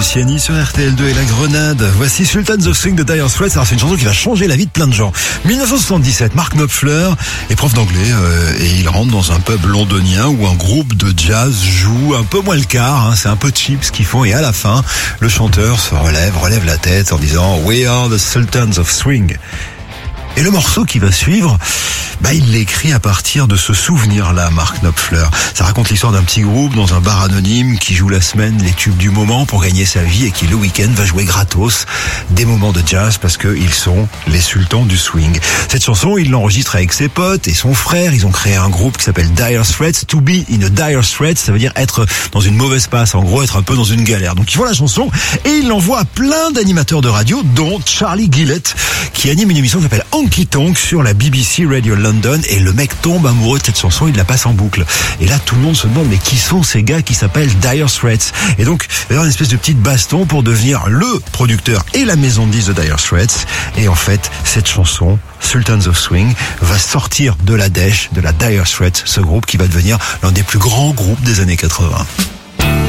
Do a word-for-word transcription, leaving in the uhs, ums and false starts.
Luciani sur R T L deux et la Grenade. Voici Sultans of Swing de Dire Straits. Alors c'est une chanson qui va changer la vie de plein de gens. dix-neuf cent soixante-dix-sept, Mark Knopfler est prof d'anglais euh, et il rentre dans un pub londonien où un groupe de jazz joue un peu moins le quart. Hein, c'est un peu cheap ce qu'ils font et à la fin, le chanteur se relève, relève la tête en disant « We are the Sultans of Swing ». Et le morceau qui va suivre, bah, il l'écrit à partir de ce souvenir-là, Mark Knopfler. Ça raconte l'histoire d'un petit groupe dans un bar anonyme qui joue la semaine les tubes du moment pour gagner sa vie et qui, le week-end, va jouer gratos des moments de jazz parce qu'ils sont les sultans du swing. Cette chanson, il l'enregistre avec ses potes et son frère. Ils ont créé un groupe qui s'appelle Dire Straits. To be in a Dire Straits, ça veut dire être dans une mauvaise passe. En gros, être un peu dans une galère. Donc, ils font la chanson et ils l'envoient à plein d'animateurs de radio, dont Charlie Gillett, qui anime une émission qui s'appelle Honky Tonk sur la B B C Radio London, et le mec tombe amoureux de cette chanson, il la passe en boucle. Et là, tout le monde se demande, mais qui sont ces gars qui s'appellent Dire Straits? Et donc, il va y avoir une espèce de petite baston pour devenir le producteur et la maison de disques de Dire Straits. Et en fait, cette chanson, Sultans of Swing, va sortir de la dèche de la Dire Straits, ce groupe qui va devenir l'un des plus grands groupes des années quatre-vingts.